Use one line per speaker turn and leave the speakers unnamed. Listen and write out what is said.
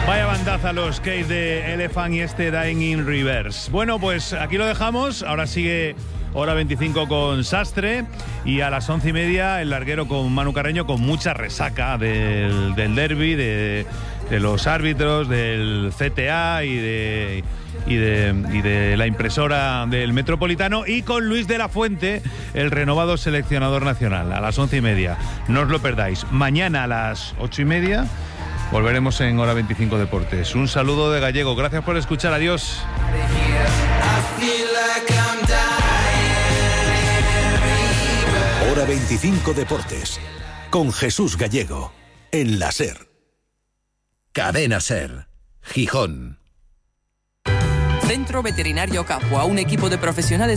Vaya bandaza los Cave de Elephant y este Dying in Reverse. Bueno, pues aquí lo dejamos. Ahora sigue hora 25 con Sastre y a las 11:30 el larguero con Manu Carreño, con mucha resaca del derbi, de los árbitros, del CTA y de la impresora del Metropolitano, y con Luis de la Fuente, el renovado seleccionador nacional, a las 11:30. No os lo perdáis. Mañana a las 8:30 volveremos en Hora 25 Deportes. Un saludo de Gallego. Gracias por escuchar. Adiós.
Hora 25 Deportes. Con Jesús Gallego. En la SER. Cadena SER. Gijón.
Centro Veterinario Capua, un equipo de profesionales